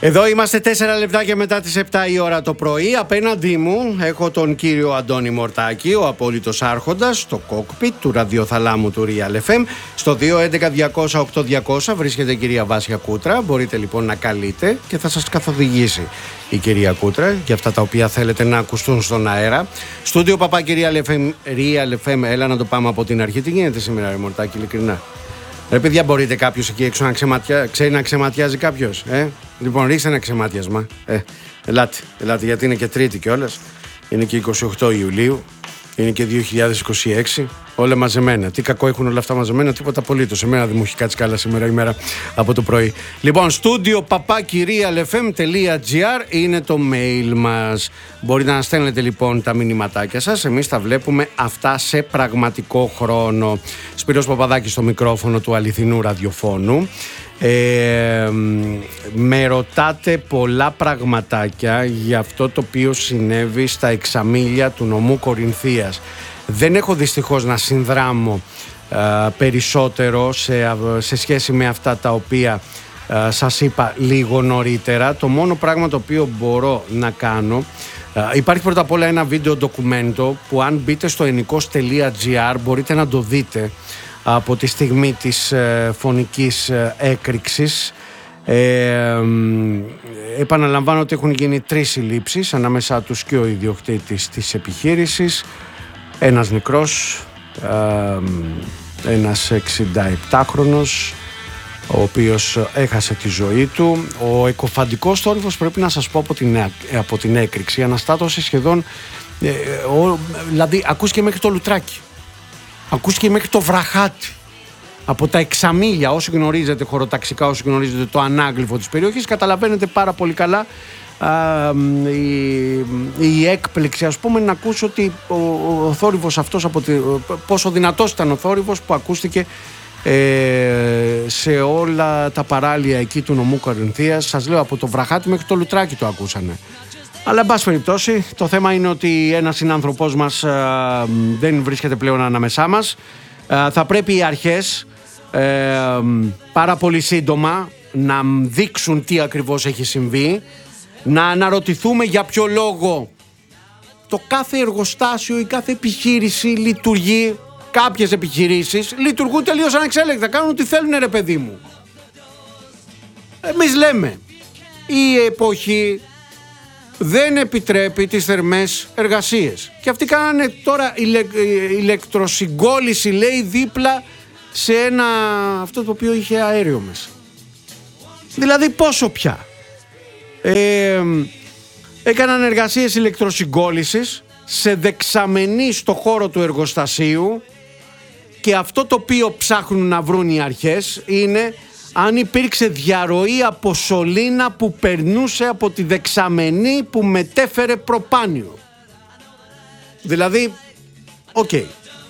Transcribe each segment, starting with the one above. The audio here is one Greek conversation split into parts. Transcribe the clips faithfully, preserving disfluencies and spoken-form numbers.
Εδώ είμαστε τέσσερα λεπτάκια μετά τις επτά η ώρα το πρωί. Απέναντί μου έχω τον κύριο Αντώνη Μορτάκη, ο απόλυτος άρχοντας, στο κόκπιτ του ραδιοθαλάμου του Real εφ εμ. Στο δύο έντεκα διακόσια οκτώ διακόσια βρίσκεται η κυρία Βάσια Κούτρα. Μπορείτε λοιπόν να καλείτε και θα σας καθοδηγήσει η κυρία Κούτρα για αυτά τα οποία θέλετε να ακουστούν στον αέρα. Στούντιο παπάκι Real εφ εμ, έλα να το πάμε από την αρχή. Τι γίνεται σήμερα, ρε Μορτάκη, ειλικρινά? Ρε παιδιά, μπορείτε κάποιος εκεί έξω να ξεματιά... ξέρει να ξεματιάζει κάποιος, ε? Λοιπόν, ρίξτε ένα ξεματιασμά. Ε, ελάτε, ελάτε, γιατί είναι και Τρίτη κιόλας. Είναι και είκοσι οκτώ Ιουλίου. Είναι και δύο χιλιάδες είκοσι έξι. Όλα μαζεμένα. Τι κακό έχουν όλα αυτά μαζεμένα, τίποτα απολύτως. Εμένα δεν μου έχει κάτσει καλά σήμερα η μέρα από το πρωί. Λοιπόν, στούντιο παπάκι real f m dot g r είναι το mail μας. Μπορείτε να στέλνετε λοιπόν τα μηνυματάκια σας. Εμείς τα βλέπουμε αυτά σε πραγματικό χρόνο. Σπύρος Παπαδάκης στο μικρόφωνο του αληθινού ραδιοφώνου. Ε, με ρωτάτε πολλά πραγματάκια για αυτό το οποίο συνέβη στα εξαμήλια του νομού Κορινθίας. Δεν έχω δυστυχώς να συνδράμω α, περισσότερο σε, σε σχέση με αυτά τα οποία α, σας είπα λίγο νωρίτερα. Το μόνο πράγμα το οποίο μπορώ να κάνω, α, υπάρχει πρώτα απ' όλα ένα βίντεο ντοκουμέντο που αν μπείτε στο ενικός τελεία gr μπορείτε να το δείτε από τη στιγμή της ε, φωνικής ε, έκρηξης. Ε, επαναλαμβάνω ότι έχουν γίνει τρεις συλλήψεις, ανάμεσά τους και ο ιδιοκτήτης της επιχείρησης, ένας νεκρός, ε, ένας εξηνταεπτάχρονος ο οποίος έχασε τη ζωή του. Ο εκοφαντικός θόρυβος, πρέπει να σας πω, από την, από την έκρηξη αναστάτωσε σχεδόν, ε, ο, δηλαδή ακούστηκε μέχρι το Λουτράκι, ακούστηκε μέχρι το Βραχάτι. Από τα εξαμήλια, όσοι γνωρίζετε χωροταξικά, όσοι γνωρίζετε το ανάγλυφο της περιοχής, καταλαβαίνετε πάρα πολύ καλά α, η, η έκπληξη, ας πούμε, να ακούσω ότι ο, ο θόρυβος αυτός, από τη, πόσο δυνατός ήταν ο θόρυβος που ακούστηκε ε, σε όλα τα παράλια εκεί του νομού Κορινθίας. Σας λέω, από το Βραχάτι μέχρι το Λουτράκι το ακούσανε. Αλλά εν πάση περιπτώσει, το θέμα είναι ότι ένας συνάνθρωπός μας α, δεν βρίσκεται πλέον ανάμεσά μας. Α, θα πρέπει οι αρχές ε, πάρα πολύ σύντομα να δείξουν τι ακριβώς έχει συμβεί, να αναρωτηθούμε για ποιο λόγο το κάθε εργοστάσιο ή κάθε επιχείρηση λειτουργεί. Κάποιες επιχειρήσεις λειτουργούν τελείως ανεξέλεγκτα, κάνουν ό,τι θέλουν, ρε παιδί μου. Εμείς λέμε, η εποχή δεν επιτρέπει τις θερμές εργασίες. Και αυτοί κάνανε τώρα ηλε, ηλεκτροσυγκόλληση, λέει, δίπλα σε ένα, αυτό το οποίο είχε αέριο μέσα. Δηλαδή πόσο πια. Ε, έκαναν εργασίες ηλεκτροσυγκόλλησης σε δεξαμενή στο χώρο του εργοστασίου, και αυτό το οποίο ψάχνουν να βρουν οι αρχές είναι αν υπήρξε διαρροή από σωλήνα που περνούσε από τη δεξαμενή που μετέφερε προπάνιο. Δηλαδή, οκ. Okay.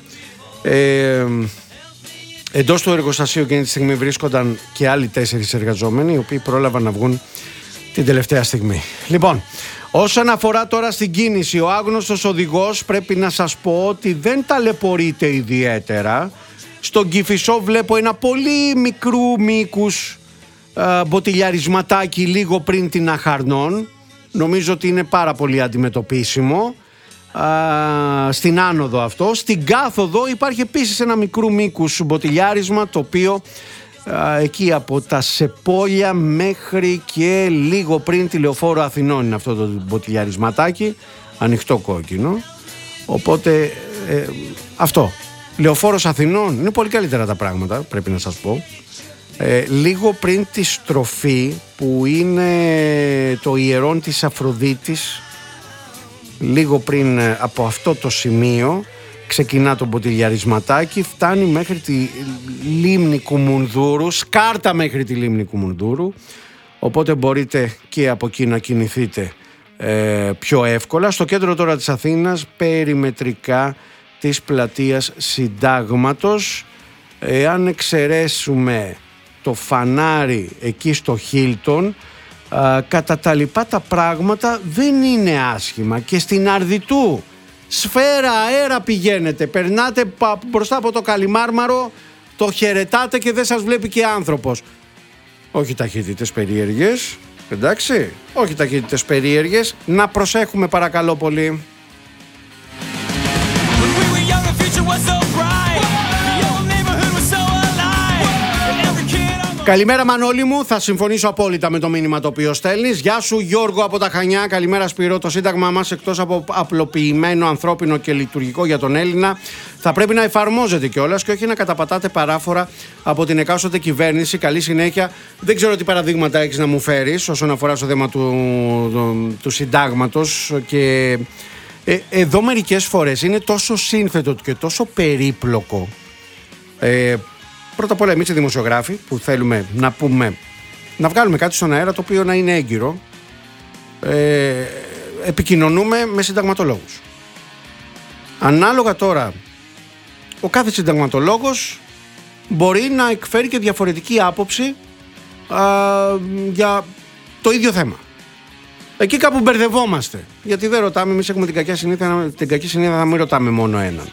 Ε, εντός του εργοστασίου εκείνη τη στιγμή βρίσκονταν και άλλοι τέσσερις εργαζόμενοι, οι οποίοι πρόλαβαν να βγουν την τελευταία στιγμή. Λοιπόν, όσον αφορά τώρα στην κίνηση, ο άγνωστος οδηγός, πρέπει να σας πω ότι δεν ταλαιπωρείται ιδιαίτερα. Στον Κηφισό βλέπω ένα πολύ μικρού μήκους α, μποτιλιαρισματάκι λίγο πριν την Αχαρνών. Νομίζω ότι είναι πάρα πολύ αντιμετωπίσιμο. Α, στην άνοδο αυτό. Στην κάθοδο υπάρχει επίσης ένα μικρού μήκους μποτιλιάρισμα, το οποίο α, εκεί από τα Σεπόλια μέχρι και λίγο πριν τη Λεωφόρο Αθηνών είναι αυτό το μποτιλιαρισματάκι, ανοιχτό κόκκινο. Οπότε ε, αυτό. Λεωφόρος Αθηνών, είναι πολύ καλύτερα τα πράγματα, πρέπει να σας πω. Ε, λίγο πριν τη στροφή που είναι το ιερόν της Αφροδίτης, λίγο πριν από αυτό το σημείο ξεκινά το μποτιλιαρισματάκι, φτάνει μέχρι τη λίμνη Κουμουνδούρου, σκάρτα μέχρι τη λίμνη Κουμουνδούρου, οπότε μπορείτε και από εκεί να κινηθείτε ε, πιο εύκολα. Στο κέντρο τώρα της Αθήνας, περιμετρικά της πλατείας Συντάγματος, εάν εξαιρέσουμε το φανάρι εκεί στο Χίλτον, κατά τα λοιπά τα πράγματα δεν είναι άσχημα. Και στην Αρδιτού σφαίρα αέρα πηγαίνετε, περνάτε μπροστά από το Καλιμάρμαρο, το χαιρετάτε και δεν σας βλέπει και άνθρωπος. Όχι ταχύτητες περίεργες, Εντάξει, όχι ταχύτητες περίεργες. Να προσέχουμε παρακαλώ πολύ. Καλημέρα Μανώλη μου, θα συμφωνήσω απόλυτα με το μήνυμα το οποίο στέλνεις. Γεια σου Γιώργο από τα Χανιά, καλημέρα Σπύρο. Το σύνταγμα μας, εκτός από απλοποιημένο, ανθρώπινο και λειτουργικό για τον Έλληνα, θα πρέπει να εφαρμόζεται κιόλας και όχι να καταπατάτε παράφορα από την εκάστοτε κυβέρνηση. Καλή συνέχεια. Δεν ξέρω τι παραδείγματα έχεις να μου φέρεις όσον αφορά στο θέμα του, του, του συντάγματος. Και ε, εδώ μερικές φορές είναι τόσο σύνθετο και τόσο περίπλοκο. Ε, Πρώτα απ' όλα, εμείς οι δημοσιογράφοι που θέλουμε να πούμε, να βγάλουμε κάτι στον αέρα το οποίο να είναι έγκυρο, ε, επικοινωνούμε με συνταγματολόγους. Ανάλογα τώρα, ο κάθε συνταγματολόγος μπορεί να εκφέρει και διαφορετική άποψη α, για το ίδιο θέμα. Εκεί κάπου μπερδευόμαστε, γιατί δεν ρωτάμε, εμείς έχουμε την κακή συνήθεια, την κακή συνήθεια να μην ρωτάμε μόνο έναν.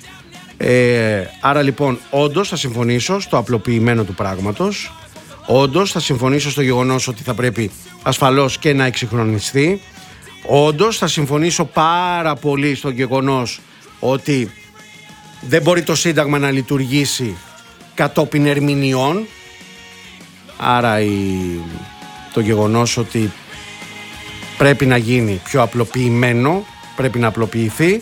Ε, άρα λοιπόν όντως θα συμφωνήσω στο απλοποιημένο του πράγματος, όντως θα συμφωνήσω στο γεγονός ότι θα πρέπει ασφαλώς και να εξυγχρονιστεί, όντως θα συμφωνήσω πάρα πολύ στο γεγονός ότι δεν μπορεί το Σύνταγμα να λειτουργήσει κατόπιν ερμηνειών, άρα η, το γεγονός ότι πρέπει να γίνει πιο απλοποιημένο, πρέπει να απλοποιηθεί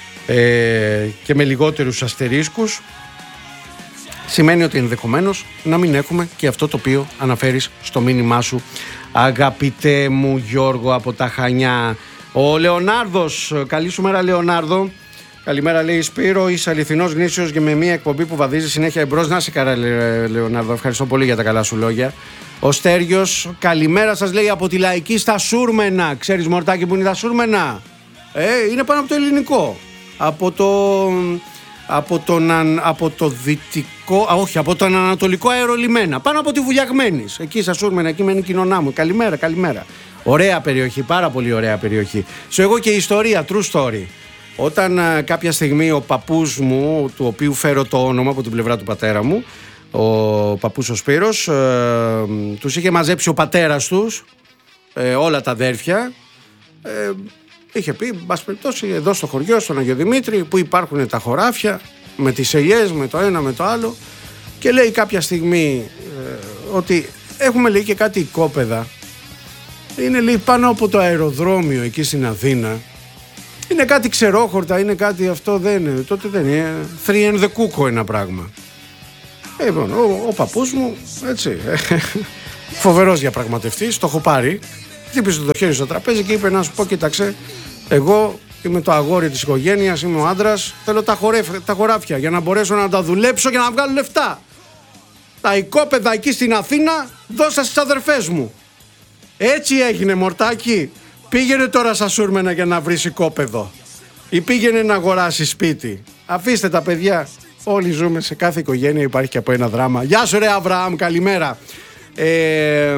Ε, και με λιγότερους αστερίσκους, σημαίνει ότι ενδεχομένως να μην έχουμε και αυτό το οποίο αναφέρεις στο μήνυμά σου, αγαπητέ μου Γιώργο από τα Χανιά. Ο Λεωνάρδος, καλή σου μέρα Λεωνάρδο. Καλημέρα λέει Σπύρο, είσαι αληθινός γνήσιος και με μια εκπομπή που βαδίζει συνέχεια εμπρός. Να είσαι καλά Λε, Λεωνάρδο, ευχαριστώ πολύ για τα καλά σου λόγια. Ο Στέργιος, καλημέρα σας λέει από τη Λαϊκή στα Σούρμενα. Ξέρεις Μορτάκη που είναι τα Σούρμενα? Ε, είναι πάνω από το ελληνικό. Από το, από, τον, από το δυτικό, α, όχι, από τον ανατολικό αερολιμένα, πάνω από τη Βουλιαγμένης, εκεί στα Σούρμενα, εκεί μένει η κοινωνά μου. Καλημέρα, καλημέρα. Ωραία περιοχή, πάρα πολύ ωραία περιοχή. Σου εγώ και η ιστορία, true story. Όταν α, κάποια στιγμή ο παππούς μου, του οποίου φέρω το όνομα από την πλευρά του πατέρα μου, ο παππούς ο Σπύρος, ε, τους είχε μαζέψει ο πατέρας τους, ε, όλα τα αδέρφια, ε, είχε πει, μπας περιπτώσει, εδώ στο χωριό, στον Αγιο Δημήτρη, που υπάρχουν τα χωράφια, με τις ελιές, με το ένα, με το άλλο, και λέει κάποια στιγμή ε, ότι έχουμε λέει και κάτι οικόπεδα, είναι λέει πάνω από το αεροδρόμιο εκεί στην Αθήνα, είναι κάτι ξερόχορτα, είναι κάτι αυτό, δεν είναι, τότε δεν είναι, three and the cuckoo ένα πράγμα. Ε, λοιπόν, ο, ο παππούς μου, έτσι, φοβερός διαπραγματευτής, το έχω πάρει, χτύπησε το χέρι στο τραπέζι και είπε να σου πω, κοίταξε, εγώ είμαι το αγόρι της οικογένειας, είμαι ο άντρας, θέλω τα, χορέφ, τα χωράφια για να μπορέσω να τα δουλέψω και να βγάλω λεφτά. Τα οικόπεδα εκεί στην Αθήνα δώσα στις αδερφές μου. Έτσι έγινε Μορτάκη. Πήγαινε τώρα στα Σούρμενα για να βρεις οικόπεδο ή πήγαινε να αγοράσεις σπίτι. Αφήστε τα παιδιά, όλοι ζούμε, σε κάθε οικογένεια υπάρχει και από ένα δράμα. Γεια σου ρε Αβραάμ, καλημέρα. ε,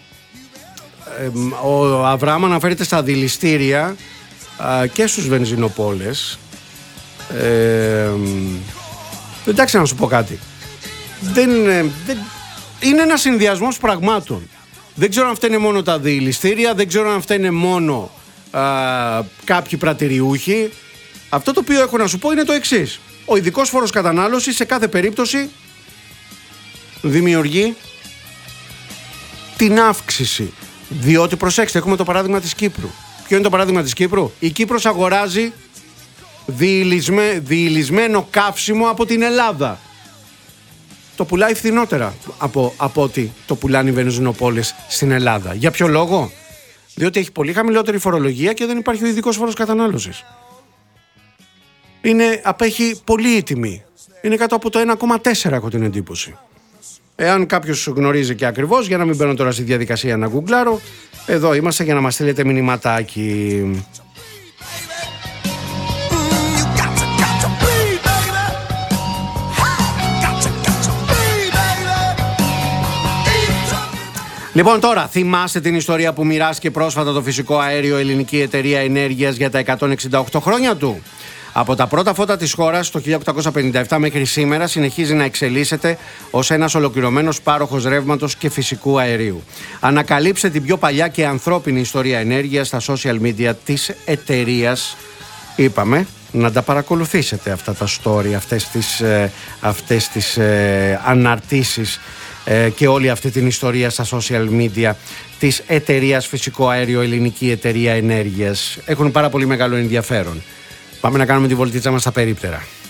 Ο Αβραάμ αναφέρεται στα δηληστήρια α, και στους βενζινοπόλες. Ε, εντάξει, να σου πω κάτι. Δεν, δεν, είναι ένας συνδυασμός πραγμάτων. Δεν ξέρω αν φταίνε μόνο τα δηληστήρια, δεν ξέρω αν φταίνε μόνο α, κάποιοι πρατηριούχοι. Αυτό το οποίο έχω να σου πω είναι το εξής. Ο ειδικός φόρος κατανάλωσης σε κάθε περίπτωση δημιουργεί την αύξηση. Διότι προσέξτε, έχουμε το παράδειγμα της Κύπρου. Ποιο είναι το παράδειγμα της Κύπρου? Η Κύπρος αγοράζει διηλισμέ, διηλισμένο καύσιμο από την Ελλάδα. Το πουλάει φθηνότερα από, από ότι το πουλάνε οι βενζινοπόλες στην Ελλάδα. Για ποιο λόγο? Διότι έχει πολύ χαμηλότερη φορολογία και δεν υπάρχει ο ειδικός φόρος κατανάλωσης. Είναι, απέχει πολύ η τιμή. Είναι κάτω από το ένα κόμμα τέσσερα, έχω την εντύπωση. Εάν κάποιος γνωρίζει και ακριβώς, για να μην μπαίνω τώρα στη διαδικασία να γκουγκλάρω, εδώ είμαστε για να μας στείλετε μηνυματάκι. Λοιπόν, τώρα θυμάστε την ιστορία που μοιράστηκε πρόσφατα το φυσικό αέριο ελληνική εταιρεία ενέργειας για τα εκατόν εξήντα οκτώ χρόνια του? Από τα πρώτα φώτα της χώρας το χίλια οκτακόσια πενήντα επτά μέχρι σήμερα συνεχίζει να εξελίσσεται ως ένας ολοκληρωμένος πάροχος ρεύματος και φυσικού αερίου. Ανακαλύψτε την πιο παλιά και ανθρώπινη ιστορία ενέργειας στα social media της εταιρείας. Είπαμε να τα παρακολουθήσετε αυτά τα story, αυτές τις, ε, αυτές τις ε, αναρτήσεις ε, και όλη αυτή την ιστορία στα social media της εταιρείας Φυσικό Αέριο, Ελληνική Εταιρεία Ενέργειας. Έχουν πάρα πολύ μεγάλο ενδιαφέρον. Πάμε να κάνουμε τη βολτίτσα μας στα περίπτερα.